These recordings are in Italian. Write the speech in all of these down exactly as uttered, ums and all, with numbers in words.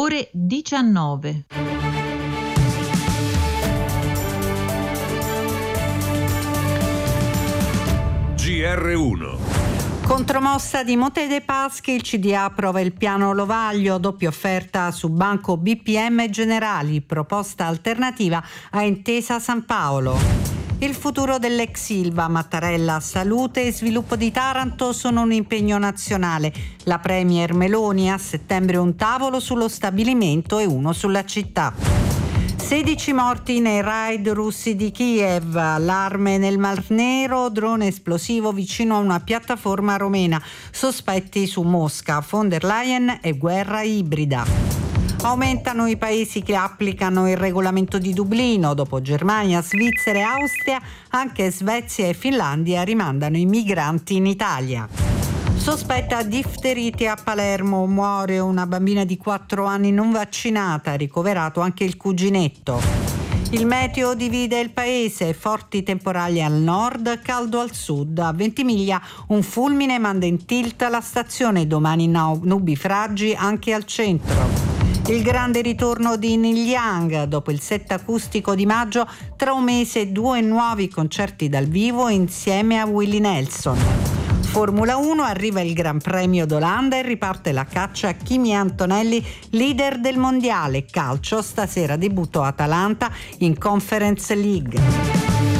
ore diciannove. G R uno. Contromossa di Monte dei Paschi, il C D A approva il piano Lovaglio, doppia offerta su Banco B P M Generali, proposta alternativa a Intesa San Paolo. Il futuro dell'ex Ilva, Mattarella, salute e sviluppo di Taranto sono un impegno nazionale. La premier Meloni, a settembre un tavolo sullo stabilimento e uno sulla città. sedici morti nei raid russi di Kiev, allarme nel Mar Nero, drone esplosivo vicino a una piattaforma romena, sospetti su Mosca, von der Leyen e guerra ibrida. Aumentano i paesi che applicano il regolamento di Dublino, dopo Germania, Svizzera e Austria, anche Svezia e Finlandia rimandano i migranti in Italia. Sospetta difterite a Palermo, muore una bambina di quattro anni non vaccinata, ricoverato anche il cuginetto. Il meteo divide il paese, forti temporali al nord, caldo al sud. A Ventimiglia un fulmine manda in tilt la stazione, domani nubifragi anche al centro. Il grande ritorno di Neil Young, dopo il set acustico di maggio, tra un mese due nuovi concerti dal vivo insieme a Willie Nelson. Formula uno, arriva il Gran Premio d'Olanda e riparte la caccia a Kimi Antonelli, leader del mondiale. Calcio, stasera debutto Atalanta in Conference League.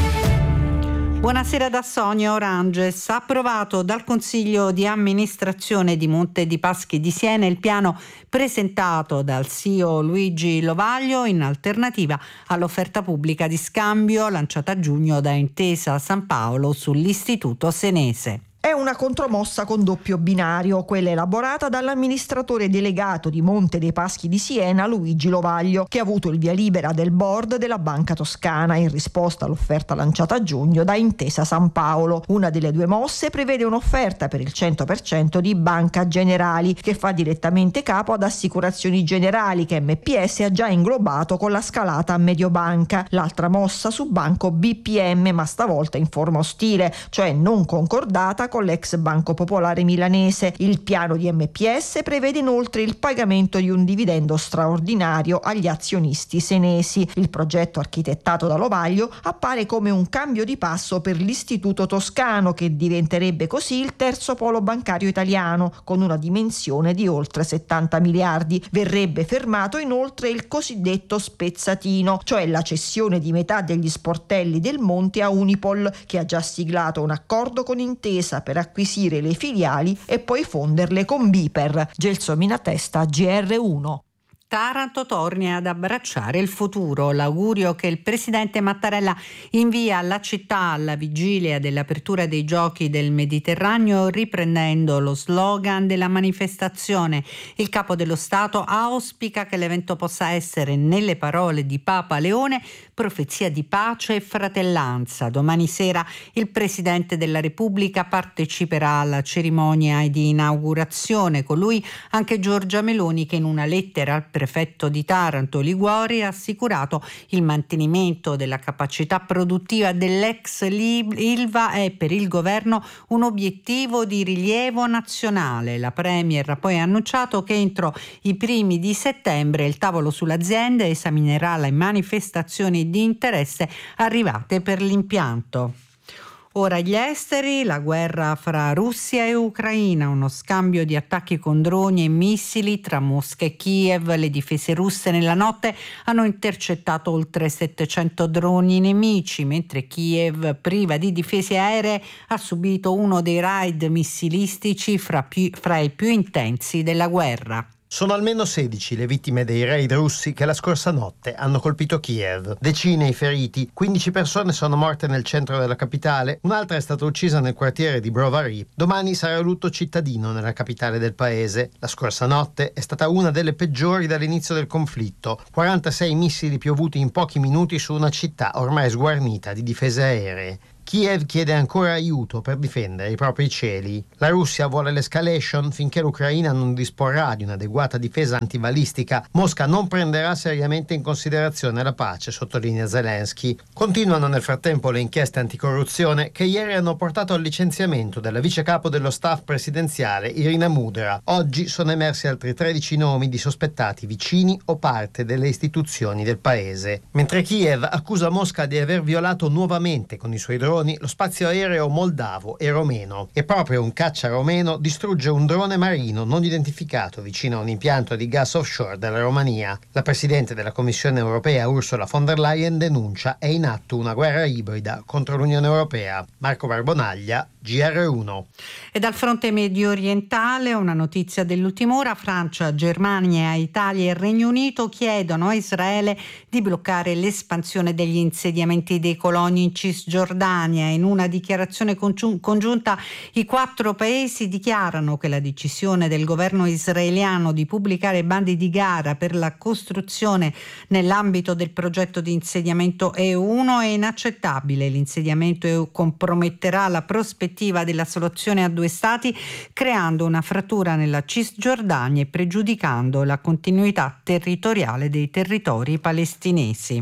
Buonasera da Sonia Oranges. Approvato dal Consiglio di amministrazione di Monte dei Paschi di Siena il piano presentato dal C E O Luigi Lovaglio in alternativa all'offerta pubblica di scambio lanciata a giugno da Intesa San Paolo sull'Istituto Senese. È una contromossa con doppio binario, quella elaborata dall'amministratore delegato di Monte dei Paschi di Siena, Luigi Lovaglio, che ha avuto il via libera del board della Banca Toscana in risposta all'offerta lanciata a giugno da Intesa San Paolo. Una delle due mosse prevede un'offerta per il cento per cento di Banca Generali, che fa direttamente capo ad Assicurazioni Generali, che M P S ha già inglobato con la scalata a Mediobanca. L'altra mossa su Banco B P M, ma stavolta in forma ostile, cioè non concordata con l'ex Banco Popolare Milanese. Il piano di M P S prevede inoltre il pagamento di un dividendo straordinario agli azionisti senesi. Il progetto architettato da Lovaglio appare come un cambio di passo per l'Istituto Toscano, che diventerebbe così il terzo polo bancario italiano, con una dimensione di oltre settanta miliardi. Verrebbe fermato inoltre il cosiddetto spezzatino, cioè la cessione di metà degli sportelli del Monte a Unipol, che ha già siglato un accordo con Intesa per acquisire le filiali e poi fonderle con Biper. Gelsomina Testa, G R uno. Taranto torni ad abbracciare il futuro. L'augurio che il presidente Mattarella invia alla città alla vigilia dell'apertura dei Giochi del Mediterraneo, riprendendo lo slogan della manifestazione. Il capo dello Stato auspica che l'evento possa essere, nelle parole di Papa Leone, profezia di pace e fratellanza. Domani sera il presidente della Repubblica parteciperà alla cerimonia di inaugurazione, con lui anche Giorgia Meloni, che in una lettera al prefetto di Taranto Liguori ha assicurato il mantenimento della capacità produttiva dell'ex Ilva è per il governo un obiettivo di rilievo nazionale. La premier ha poi annunciato che entro i primi di settembre il tavolo sull'azienda esaminerà le manifestazioni di interesse arrivate per l'impianto. Ora gli esteri, la guerra fra Russia e Ucraina, uno scambio di attacchi con droni e missili tra Mosca e Kiev. Le difese russe nella notte hanno intercettato oltre settecento droni nemici, mentre Kiev, priva di difese aeree, ha subito uno dei raid missilistici fra, più, fra i più intensi della guerra. Sono almeno sedici le vittime dei raid russi che la scorsa notte hanno colpito Kiev. Decine i feriti, quindici persone sono morte nel centro della capitale, un'altra è stata uccisa nel quartiere di Brovary. Domani sarà lutto cittadino nella capitale del paese. La scorsa notte è stata una delle peggiori dall'inizio del conflitto. quarantasei missili piovuti in pochi minuti su una città ormai sguarnita di difese aeree. Kiev chiede ancora aiuto per difendere i propri cieli. La Russia vuole l'escalation finché l'Ucraina non disporrà di un'adeguata difesa antibalistica. Mosca non prenderà seriamente in considerazione la pace, sottolinea Zelensky. Continuano nel frattempo le inchieste anticorruzione che ieri hanno portato al licenziamento della vice capo dello staff presidenziale Irina Mudra. Oggi sono emersi altri tredici nomi di sospettati vicini o parte delle istituzioni del paese. Mentre Kiev accusa Mosca di aver violato nuovamente con i suoi droni lo spazio aereo moldavo e romeno. E proprio un caccia romeno distrugge un drone marino non identificato vicino a un impianto di gas offshore della Romania. La presidente della Commissione europea Ursula von der Leyen denuncia è in atto una guerra ibrida contro l'Unione Europea. Marco Barbonaglia, G R uno. E dal fronte medio orientale una notizia dell'ultima ora: Francia, Germania, Italia e Regno Unito chiedono a Israele di bloccare l'espansione degli insediamenti dei coloni in Cisgiordania. In una dichiarazione congiunta i quattro paesi dichiarano che la decisione del governo israeliano di pubblicare bandi di gara per la costruzione nell'ambito del progetto di insediamento E uno è inaccettabile. L'insediamento E U comprometterà la prospettiva della soluzione a due stati, creando una frattura nella Cisgiordania e pregiudicando la continuità territoriale dei territori palestinesi.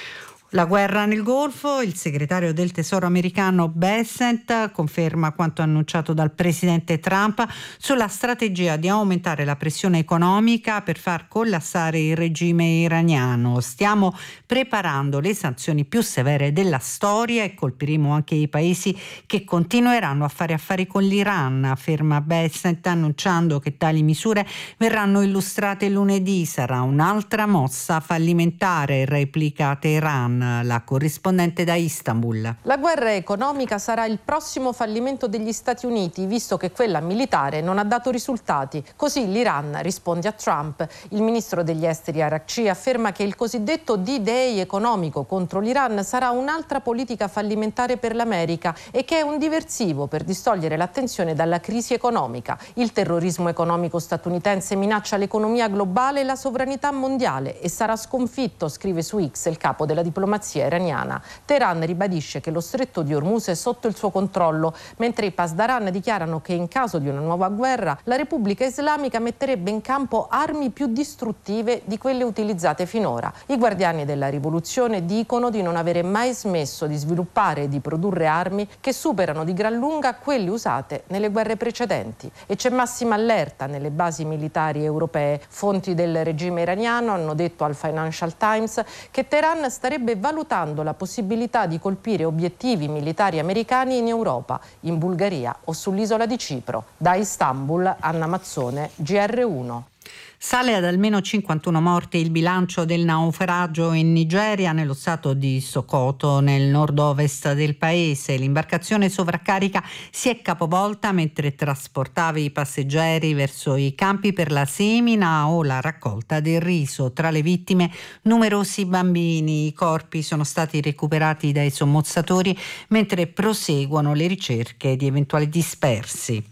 La guerra nel Golfo: il segretario del Tesoro americano Bessent conferma quanto annunciato dal presidente Trump sulla strategia di aumentare la pressione economica per far collassare il regime iraniano. Stiamo preparando le sanzioni più severe della storia e colpiremo anche i paesi che continueranno a fare affari con l'Iran, afferma Bessent, annunciando che tali misure verranno illustrate lunedì. Sarà un'altra mossa fallimentare, replica Teheran. La corrispondente da Istanbul. La guerra economica sarà il prossimo fallimento degli Stati Uniti, visto che quella militare non ha dato risultati. Così l'Iran risponde a Trump. Il ministro degli esteri Arakci afferma che il cosiddetto D-Day economico contro l'Iran sarà un'altra politica fallimentare per l'America e che è un diversivo per distogliere l'attenzione dalla crisi economica. Il terrorismo economico statunitense minaccia l'economia globale e la sovranità mondiale e sarà sconfitto, scrive su X il capo della diplomazia iraniana. Teheran ribadisce che lo stretto di Hormuz è sotto il suo controllo, mentre i Pasdaran dichiarano che in caso di una nuova guerra la Repubblica Islamica metterebbe in campo armi più distruttive di quelle utilizzate finora. I guardiani della rivoluzione dicono di non avere mai smesso di sviluppare e di produrre armi che superano di gran lunga quelle usate nelle guerre precedenti. E c'è massima allerta nelle basi militari europee. Fonti del regime iraniano hanno detto al Financial Times che Teheran starebbe valutando la possibilità di colpire obiettivi militari americani in Europa, in Bulgaria o sull'isola di Cipro. Da Istanbul, Anna Mazzone, G R uno. Sale ad almeno cinquantuno morti il bilancio del naufragio in Nigeria, nello stato di Sokoto, nel nord-ovest del paese. L'imbarcazione sovraccarica si è capovolta mentre trasportava i passeggeri verso i campi per la semina o la raccolta del riso. Tra le vittime numerosi bambini. I corpi sono stati recuperati dai sommozzatori mentre proseguono le ricerche di eventuali dispersi.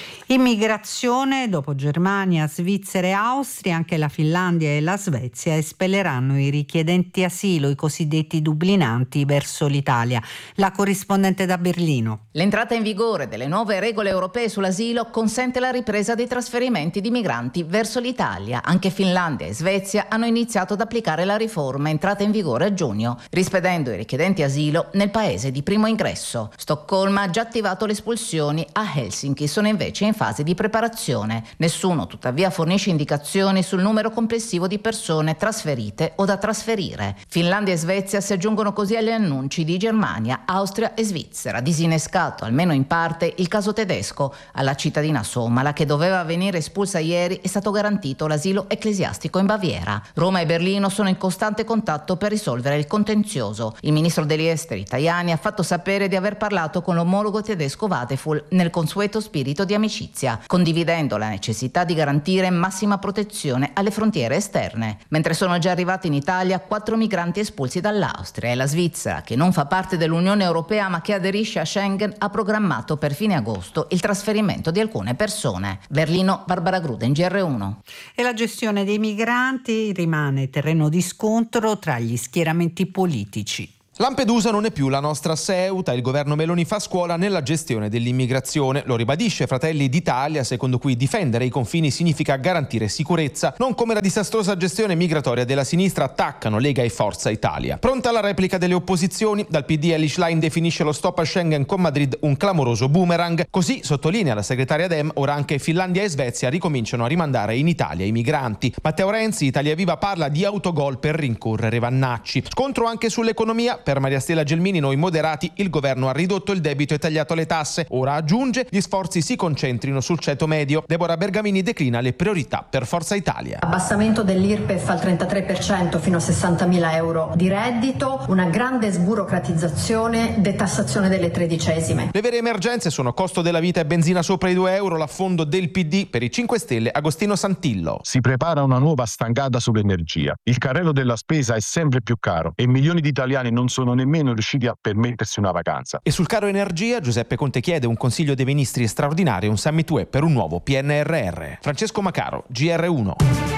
Immigrazione: dopo Germania, Svizzera e Austria, anche la Finlandia e la Svezia espelleranno i richiedenti asilo, i cosiddetti dublinanti, verso l'Italia. La corrispondente da Berlino. L'entrata in vigore delle nuove regole europee sull'asilo consente la ripresa dei trasferimenti di migranti verso l'Italia. Anche Finlandia e Svezia hanno iniziato ad applicare la riforma entrata in vigore a giugno, rispedendo i richiedenti asilo nel paese di primo ingresso. Stoccolma ha già attivato le espulsioni, a Helsinki sono invece in fase di preparazione. Nessuno tuttavia fornisce indicazioni sul numero complessivo di persone trasferite o da trasferire. Finlandia e Svezia si aggiungono così agli annunci di Germania, Austria e Svizzera. Disinnescato almeno in parte il caso tedesco. Alla cittadina somala, che doveva venire espulsa ieri, è stato garantito l'asilo ecclesiastico in Baviera. Roma e Berlino sono in costante contatto per risolvere il contenzioso. Il ministro degli esteri Tajani ha fatto sapere di aver parlato con l'omologo tedesco Vadeful nel consueto spirito di amicizia, condividendo la necessità di garantire massima protezione alle frontiere esterne. Mentre sono già arrivati in Italia quattro migranti espulsi dall'Austria, e la Svizzera, che non fa parte dell'Unione Europea ma che aderisce a Schengen, ha programmato per fine agosto il trasferimento di alcune persone. Berlino, Barbara Gruden, G R uno. E la gestione dei migranti rimane terreno di scontro tra gli schieramenti politici. Lampedusa non è più la nostra Ceuta, il governo Meloni fa scuola nella gestione dell'immigrazione. Lo ribadisce Fratelli d'Italia, secondo cui difendere i confini significa garantire sicurezza, non come la disastrosa gestione migratoria della sinistra attaccano Lega e Forza Italia. Pronta la replica delle opposizioni? Dal P D Elly Schlein definisce lo stop a Schengen con Madrid un clamoroso boomerang. Così, sottolinea la segretaria Dem, ora anche Finlandia e Svezia ricominciano a rimandare in Italia i migranti. Matteo Renzi, Italia Viva, parla di autogol per rincorrere Vannacci. Scontro anche sull'economia. Per Maria Stella Gelmini, noi moderati, il governo ha ridotto il debito e tagliato le tasse. Ora, aggiunge, gli sforzi si concentrino sul ceto medio. Deborah Bergamini declina le priorità per Forza Italia. Abbassamento dell'I R P E F al trentatré per cento fino a sessantamila euro di reddito, una grande sburocratizzazione, detassazione delle tredicesime. Le vere emergenze sono costo della vita e benzina sopra i due euro, l'affondo del P D. Per i cinque Stelle, Agostino Santillo. Si prepara una nuova stangata sull'energia. Il carrello della spesa è sempre più caro e milioni di italiani non sono nemmeno riusciti a permettersi una vacanza. E sul caro energia, Giuseppe Conte chiede un Consiglio dei Ministri straordinario e un Summit U E per un nuovo P N R R. Francesco Macaro, G R uno.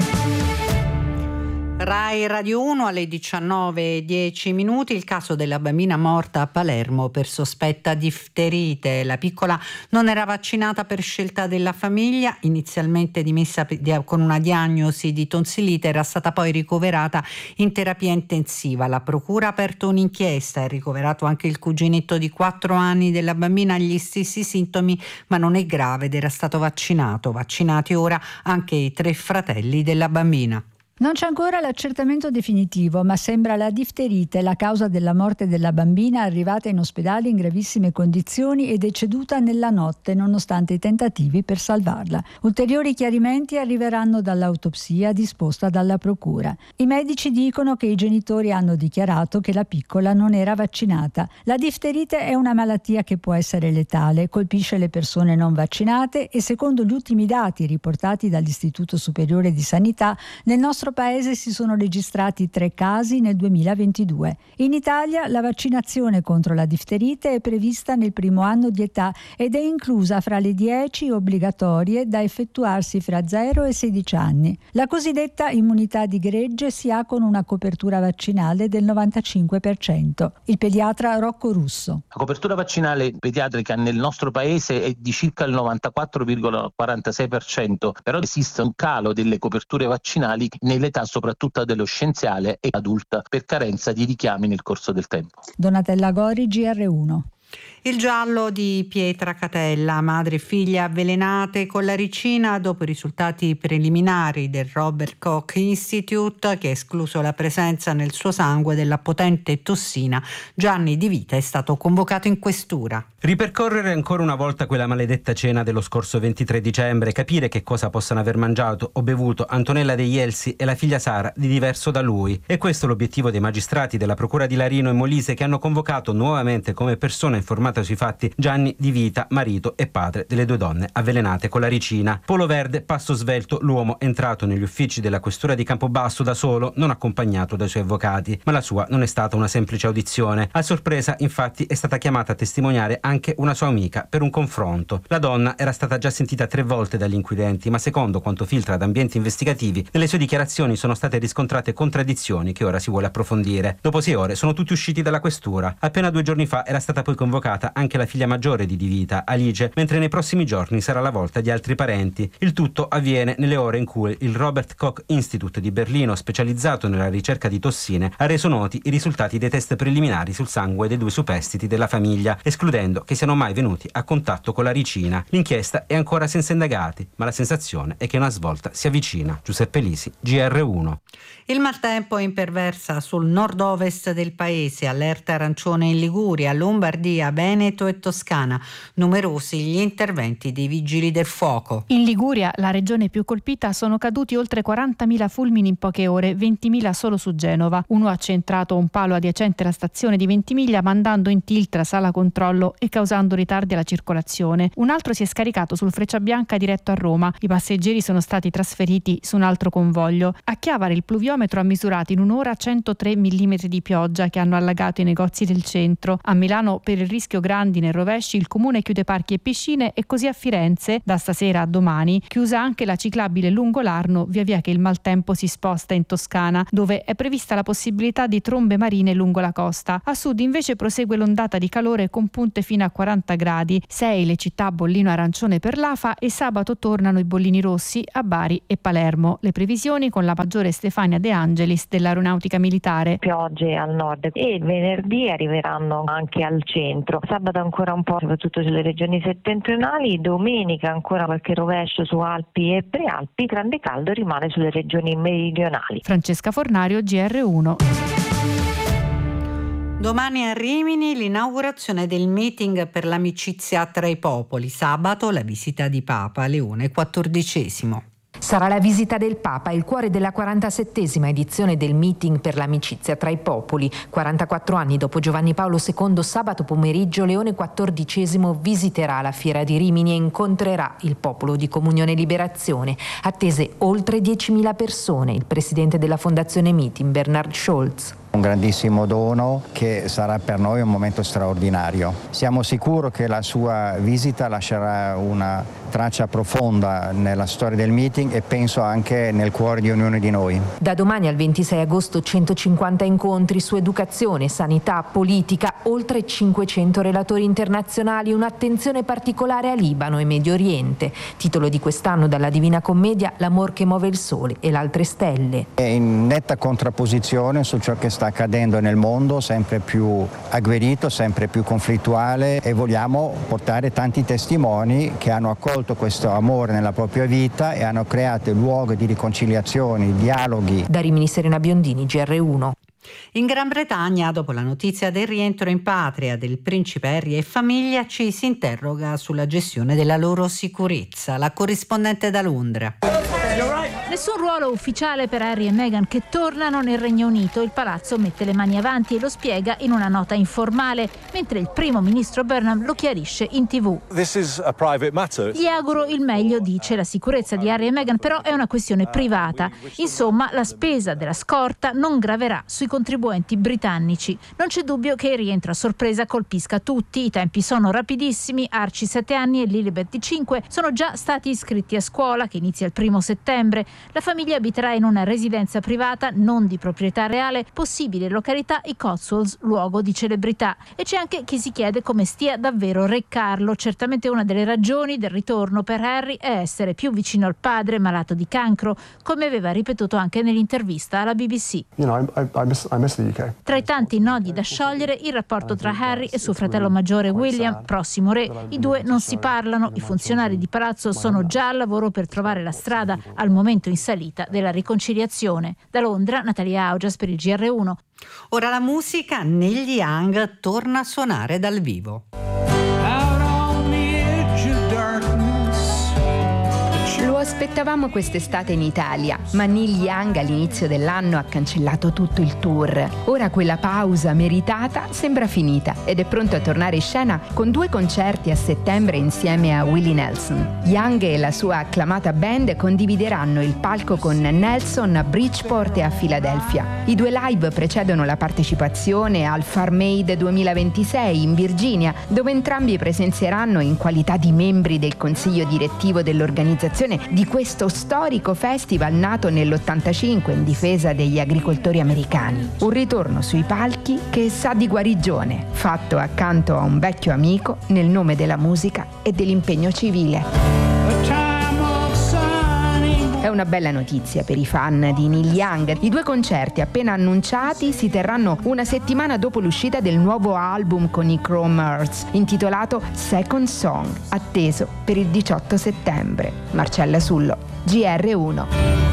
Rai Radio uno alle diciannove e dieci minuti. Il caso della bambina morta a Palermo per sospetta difterite. La piccola non era vaccinata per scelta della famiglia, inizialmente dimessa con una diagnosi di tonsillite, era stata poi ricoverata in terapia intensiva. La procura ha aperto un'inchiesta, è ricoverato anche il cuginetto di quattro anni della bambina, agli stessi sintomi ma non è grave ed era stato vaccinato. Vaccinati ora anche i tre fratelli della bambina. Non c'è ancora l'accertamento definitivo, ma sembra la difterite la causa della morte della bambina, arrivata in ospedale in gravissime condizioni e deceduta nella notte nonostante i tentativi per salvarla. Ulteriori chiarimenti arriveranno dall'autopsia disposta dalla procura. I medici dicono che i genitori hanno dichiarato che la piccola non era vaccinata. La difterite è una malattia che può essere letale, colpisce le persone non vaccinate e secondo gli ultimi dati riportati dall'Istituto Superiore di Sanità, nel nostro paese si sono registrati tre casi nel duemilaventidue. In Italia la vaccinazione contro la difterite è prevista nel primo anno di età ed è inclusa fra le dieci obbligatorie da effettuarsi fra zero e sedici anni. La cosiddetta immunità di gregge si ha con una copertura vaccinale del novantacinque per cento. Il pediatra Rocco Russo. La copertura vaccinale pediatrica nel nostro paese è di circa il novantaquattro virgola quarantasei per cento, però esiste un calo delle coperture vaccinali nell'età soprattutto adolescenziale e adulta per carenza di richiami nel corso del tempo. Donatella Gori, G R uno. Il giallo di Pietra Catella, madre e figlia avvelenate con la ricina dopo i risultati preliminari del Robert Koch Institute che ha escluso la presenza nel suo sangue della potente tossina. Gianni Di Vita è stato convocato in questura. Ripercorrere ancora una volta quella maledetta cena dello scorso ventitré dicembre, capire che cosa possano aver mangiato o bevuto Antonella degli Elsi e la figlia Sara di diverso da lui. E questo è l'obiettivo dei magistrati della Procura di Larino e Molise che hanno convocato nuovamente come persona informata sui fatti Gianni Di Vita, marito e padre delle due donne avvelenate con la ricina. Polo verde, passo svelto, l'uomo entrato negli uffici della questura di Campobasso da solo, non accompagnato dai suoi avvocati, ma la sua non è stata una semplice audizione. A sorpresa, infatti, è stata chiamata a testimoniare anche una sua amica per un confronto. La donna era stata già sentita tre volte dagli inquirenti, ma secondo quanto filtra da ambienti investigativi, nelle sue dichiarazioni sono state riscontrate contraddizioni che ora si vuole approfondire. Dopo sei ore sono tutti usciti dalla questura. Appena due giorni fa era stata poi convocata anche la figlia maggiore di Di Vita, Alice, mentre nei prossimi giorni sarà la volta di altri parenti. Il tutto avviene nelle ore in cui il Robert Koch Institute di Berlino, specializzato nella ricerca di tossine, ha reso noti i risultati dei test preliminari sul sangue dei due superstiti della famiglia, escludendo che siano mai venuti a contatto con la ricina. L'inchiesta è ancora senza indagati, ma la sensazione è che una svolta si avvicina. Giuseppe Lisi, G R uno. Il maltempo imperversa sul nord-ovest del paese, allerta arancione in Liguria, Lombardia, Veneto e Toscana. Numerosi gli interventi dei vigili del fuoco. In Liguria, la regione più colpita, sono caduti oltre quarantamila fulmini in poche ore, ventimila solo su Genova. Uno ha centrato un palo adiacente alla stazione di Ventimiglia, mandando in tilt la sala controllo e causando ritardi alla circolazione. Un altro si è scaricato sul Frecciabianca diretto a Roma. I passeggeri sono stati trasferiti su un altro convoglio. A Chiavari il pluviometro ha misurato in un'ora centotré millimetri di pioggia che hanno allagato i negozi del centro. A Milano, per il rischio grandine e rovesci, il comune chiude parchi e piscine, e così a Firenze, da stasera a domani, chiusa anche la ciclabile lungo l'Arno via via che il maltempo si sposta in Toscana, dove è prevista la possibilità di trombe marine lungo la costa. A sud invece prosegue l'ondata di calore con punte fino a quaranta gradi. sei le città bollino arancione per l'A F A e sabato tornano i bollini rossi a Bari e Palermo. Le previsioni con la maggiore Stefania De Angelis dell'Aeronautica Militare. Piogge al nord e venerdì arriveranno anche al centro. Sabato ancora un po', soprattutto sulle regioni settentrionali. Domenica ancora qualche rovescio su Alpi e Prealpi. Grande caldo rimane sulle regioni meridionali. Francesca Fornario, G R uno. Domani a Rimini l'inaugurazione del meeting per l'amicizia tra i popoli. Sabato la visita di Papa, Leone quattordicesimo. Sarà la visita del Papa, il cuore della quarantasettesima edizione del meeting per l'amicizia tra i popoli. quarantaquattro anni dopo Giovanni Paolo secondo, sabato pomeriggio Leone quattordicesimo visiterà la fiera di Rimini e incontrerà il popolo di Comunione e Liberazione. Attese oltre diecimila persone. Il presidente della Fondazione Meeting, Bernard Scholz. Un grandissimo dono che sarà per noi un momento straordinario. Siamo sicuri che la sua visita lascerà una traccia profonda nella storia del meeting e penso anche nel cuore di ognuno di noi. Da domani al ventisei agosto centocinquanta incontri su educazione, sanità, politica, oltre cinquecento relatori internazionali, un'attenzione particolare a Libano e Medio Oriente. Titolo di quest'anno dalla Divina Commedia, L'amor che muove il sole e l'altre stelle. È in netta contrapposizione su ciò che sta accadendo nel mondo, sempre più agguerrito, sempre più conflittuale, e vogliamo portare tanti testimoni che hanno accolto questo amore nella propria vita e hanno creato luoghi di riconciliazione, dialoghi. Da Rimini, Serena Biondini, G R uno. In Gran Bretagna, dopo la notizia del rientro in patria del principe Harry e famiglia, ci si interroga sulla gestione della loro sicurezza. La corrispondente da Londra. Nessun ruolo ufficiale per Harry e Meghan che tornano nel Regno Unito. Il palazzo mette le mani avanti e lo spiega in una nota informale, mentre il primo ministro Burnham lo chiarisce in tivù. This is a private matter. Gli auguro il meglio, dice. La sicurezza di Harry e Meghan però è una questione privata. Insomma, la spesa della scorta non graverà sui contribuenti britannici. Non c'è dubbio che il rientro a sorpresa colpisca tutti. I tempi sono rapidissimi. Archie sette anni e Lilibet di cinque sono già stati iscritti a scuola, che inizia il primo settembre. La famiglia abiterà in una residenza privata non di proprietà reale, possibile località i Cotswolds, luogo di celebrità. E c'è anche chi si chiede come stia davvero Re Carlo. Certamente una delle ragioni del ritorno per Harry è essere più vicino al padre malato di cancro, come aveva ripetuto anche nell'intervista alla B B C. You know, I, I miss, I miss the U K. Tra i tanti nodi da sciogliere, il rapporto tra Harry e suo fratello maggiore William, prossimo re. I due non si parlano, i funzionari di palazzo sono già al lavoro per trovare la strada al momento in salita della riconciliazione. Da Londra, Natalia Augias per il G R uno. Ora la musica, Neil Young torna a suonare dal vivo. Lo aspettavamo quest'estate in Italia, ma Neil Young all'inizio dell'anno ha cancellato tutto il tour. Ora quella pausa meritata sembra finita ed è pronto a tornare in scena con due concerti a settembre insieme a Willie Nelson. Young e la sua acclamata band condivideranno il palco con Nelson a Bridgeport e a Filadelfia. I due live precedono la partecipazione al Farm Aid duemilaventisei in Virginia, dove entrambi presenzieranno in qualità di membri del consiglio direttivo dell'organizzazione di questo storico festival nato nell'ottantacinque in difesa degli agricoltori americani. Un ritorno sui palchi che sa di guarigione, fatto accanto a un vecchio amico nel nome della musica e dell'impegno civile. È una bella notizia per i fan di Neil Young. I due concerti appena annunciati si terranno una settimana dopo l'uscita del nuovo album con i Chrome Hearts, intitolato Second Song, atteso per il diciotto settembre. Marcella Sullo, G R uno.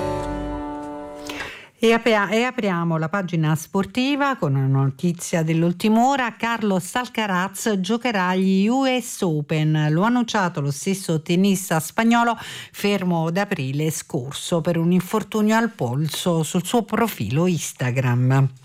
E, apri- e apriamo la pagina sportiva con una notizia dell'ultima ora. Carlos Alcaraz giocherà agli U S Open. Lo ha annunciato lo stesso tennista spagnolo, fermo da aprile scorso per un infortunio al polso sul suo profilo Instagram.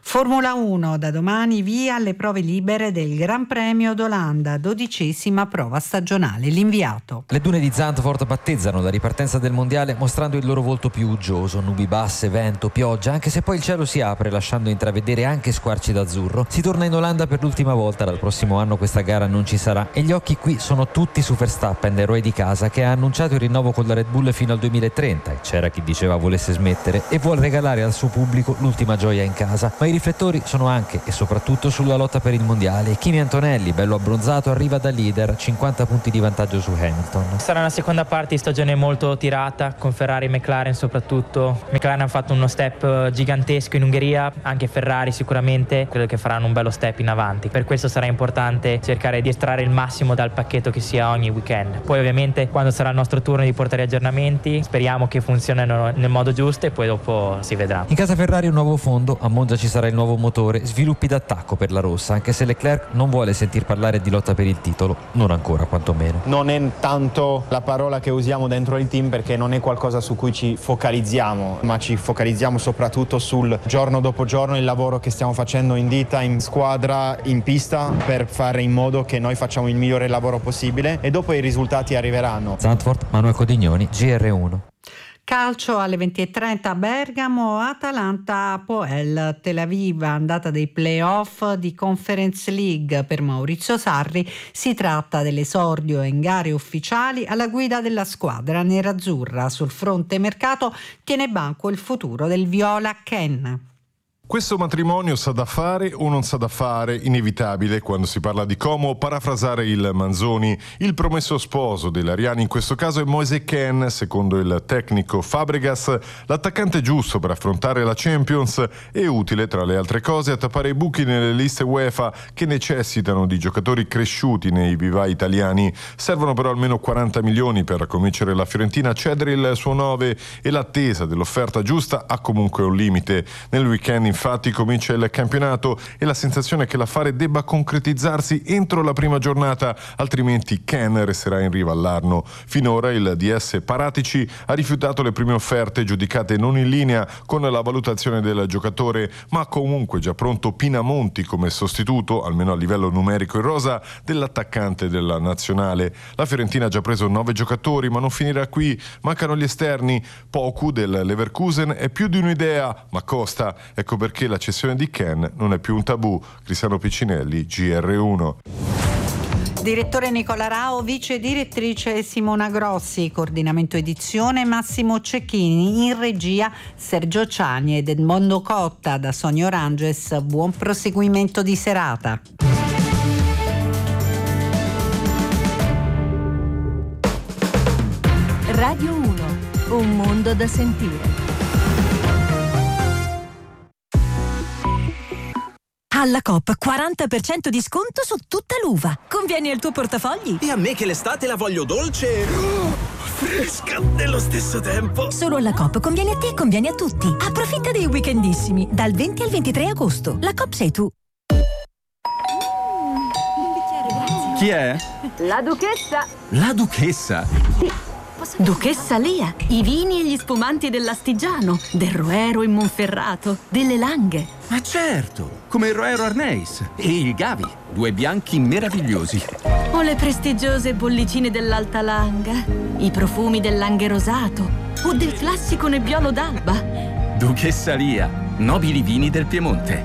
Formula uno, da domani via alle prove libere del Gran Premio d'Olanda, dodicesima prova stagionale. L'inviato. Le dune di Zandvoort battezzano la ripartenza del mondiale mostrando il loro volto più uggioso, nubi basse, vento, pioggia, anche se poi il cielo si apre lasciando intravedere anche squarci d'azzurro. Si torna in Olanda per l'ultima volta, dal prossimo anno questa gara non ci sarà e gli occhi qui sono tutti su Verstappen, eroe di casa, che ha annunciato il rinnovo con la Red Bull fino al duemilatrenta e c'era chi diceva volesse smettere e vuole regalare al suo pubblico l'ultima gioia in casa. Ma i riflettori sono anche e soprattutto sulla lotta per il mondiale. Kimi Antonelli, bello abbronzato, arriva da leader, cinquanta punti di vantaggio su Hamilton. Sarà una seconda parte di stagione molto tirata, con Ferrari e McLaren soprattutto. McLaren ha fatto uno step gigantesco in Ungheria, anche Ferrari sicuramente credo che faranno un bello step in avanti. Per questo sarà importante cercare di estrarre il massimo dal pacchetto che si ha ogni weekend. Poi ovviamente quando sarà il nostro turno di portare aggiornamenti speriamo che funzionino nel modo giusto e poi dopo si vedrà. In casa Ferrari un nuovo fondo, a Monza ci sarà il nuovo motore, sviluppi d'attacco per la rossa, anche se Leclerc non vuole sentir parlare di lotta per il titolo, non ancora quantomeno. Non è tanto la parola che usiamo dentro il team perché non è qualcosa su cui ci focalizziamo, ma ci focalizziamo soprattutto sul giorno dopo giorno il lavoro che stiamo facendo in ditta, in squadra, in pista per fare in modo che noi facciamo il migliore lavoro possibile e dopo i risultati arriveranno. Zandvoort, Manuel Codignoni, G R uno. Calcio alle venti e trenta a Bergamo, Atalanta Apoel Tel Aviv, andata dei playoff di Conference League per Maurizio Sarri. Si tratta dell'esordio in gare ufficiali alla guida della squadra nerazzurra. Sul fronte mercato tiene banco il futuro del Viola Ken. Questo matrimonio sa da fare o non sa da fare, inevitabile quando si parla di Como. Parafrasare il Manzoni, il promesso sposo dell'Ariani in questo caso è Moise Kean, secondo il tecnico Fabregas, l'attaccante giusto per affrontare la Champions è utile tra le altre cose a tappare i buchi nelle liste UEFA che necessitano di giocatori cresciuti nei vivai italiani. Servono però almeno quaranta milioni per convincere la Fiorentina a cedere il suo nove e l'attesa dell'offerta giusta ha comunque un limite. Nel weekend infatti comincia il campionato e la sensazione è che l'affare debba concretizzarsi entro la prima giornata, altrimenti Ken resterà in riva all'Arno. Finora il D S Paratici ha rifiutato le prime offerte giudicate non in linea con la valutazione del giocatore, ma ha comunque già pronto Pinamonti come sostituto, almeno a livello numerico in rosa, dell'attaccante della nazionale. La Fiorentina ha già preso nove giocatori, ma non finirà qui, mancano gli esterni. Poku del Leverkusen è più di un'idea, ma costa. Ecco perché la cessione di Ken non è più un tabù. Cristiano Piccinelli, G R uno. Direttore Nicola Rao, vice direttrice Simona Grossi, coordinamento edizione Massimo Cecchini, in regia Sergio Ciani ed Edmondo Cotta. Da Sonia Oranges, buon proseguimento di serata. Radio uno, un mondo da sentire. Alla Coop quaranta per cento di sconto su tutta l'uva. Convieni al tuo portafogli. E a me che l'estate la voglio dolce, oh, fresca nello stesso tempo. Solo alla Coop conviene a te e conviene a tutti. Approfitta dei weekendissimi dal venti al ventitré agosto. La Coop sei tu. Chi è? La Duchessa. La Duchessa? Sì. Duchessa Lia, i vini e gli spumanti dell'Astigiano, del Roero in Monferrato, delle Langhe. Ma certo, come il Roero Arneis e il Gavi, due bianchi meravigliosi. O le prestigiose bollicine dell'Alta Langa, i profumi del Langhe Rosato o del classico Nebbiolo d'Alba. Duchessa Lia, nobili vini del Piemonte.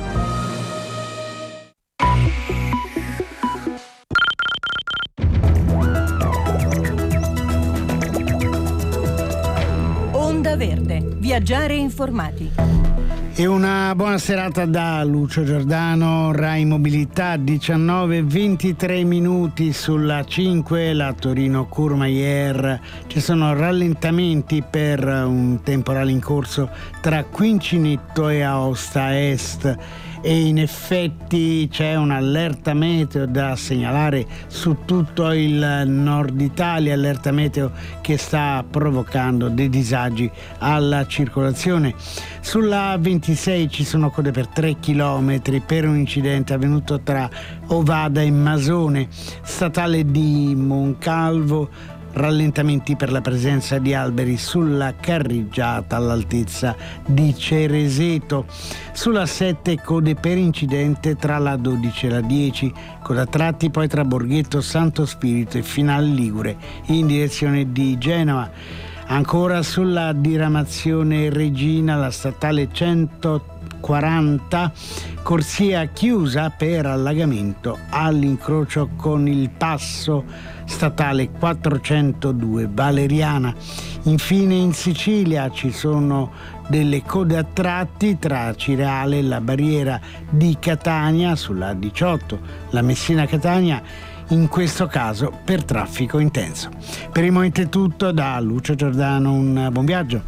Onda Verde, viaggiare informati. E una buona serata da Lucio Giordano, Rai Mobilità, diciannove e ventitré minuti sulla cinque, la Torino-Courmayeur. Ci sono rallentamenti per un temporale in corso tra Quincinetto e Aosta Est. E in effetti c'è un'allerta meteo da segnalare su tutto il nord Italia, allerta meteo che sta provocando dei disagi alla circolazione. Sulla ventisei ci sono code per tre chilometri per un incidente avvenuto tra Ovada e Masone, statale di Moncalvo rallentamenti per la presenza di alberi sulla carreggiata all'altezza di Cereseto. Sulla sette code per incidente tra la dodici e la dieci, coda a tratti poi tra Borghetto Santo Spirito e Finale Ligure in direzione di Genova. Ancora sulla diramazione Regina, la statale centoquaranta, corsia chiusa per allagamento all'incrocio con il passo statale quattrocentodue Valeriana. Infine in Sicilia ci sono delle code a tratti tra Cireale e la barriera di Catania sulla diciotto, la Messina-Catania, in questo caso per traffico intenso. Per il momento è tutto, da Lucio Giordano un buon viaggio.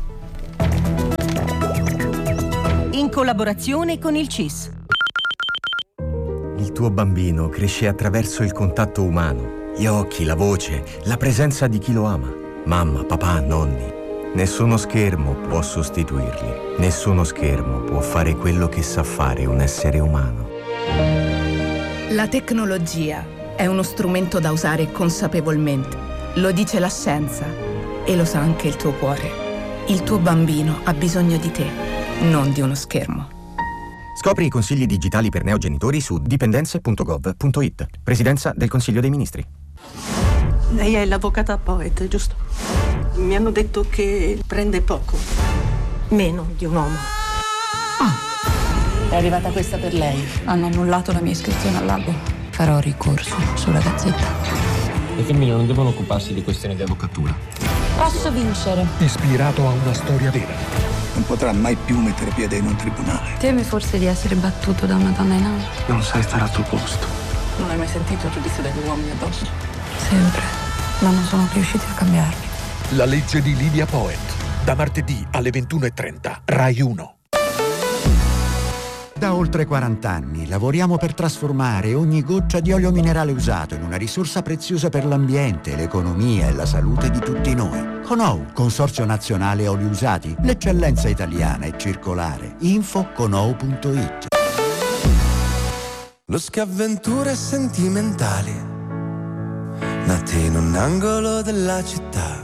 In collaborazione con il C I S. Il tuo bambino cresce attraverso il contatto umano, gli occhi, la voce, la presenza di chi lo ama. Mamma, papà, nonni. Nessuno schermo può sostituirli. Nessuno schermo può fare quello che sa fare un essere umano. La tecnologia è uno strumento da usare consapevolmente. Lo dice la scienza e lo sa anche il tuo cuore. Il tuo bambino ha bisogno di te, non di uno schermo. Scopri i consigli digitali per neogenitori su dipendenze punto gov punto it. Presidenza del Consiglio dei Ministri. Lei è l'avvocata Poet, giusto? Mi hanno detto che prende poco. Meno di un uomo. Ah, è arrivata questa per lei. Hanno annullato la mia iscrizione all'albo. Farò ricorso sulla Gazzetta. Le femmine non devono occuparsi di questioni di avvocatura. Posso vincere. Ispirato a una storia vera. Non potrà mai più mettere piede in un tribunale. Teme forse di essere battuto da una donna in alto? Non sai stare al tuo posto. Non hai mai sentito il giudizio degli uomini addosso? Sempre, ma non sono riusciti a cambiarli. La legge di Lydia Poet. Da martedì alle ventuno e trenta. Rai uno. Da oltre quaranta anni lavoriamo per trasformare ogni goccia di olio minerale usato in una risorsa preziosa per l'ambiente, l'economia e la salute di tutti noi. Conou, Consorzio Nazionale Oli Usati, l'eccellenza italiana è circolare. Info conou punto it. Lo schiavventure sentimentali nate in un angolo della città.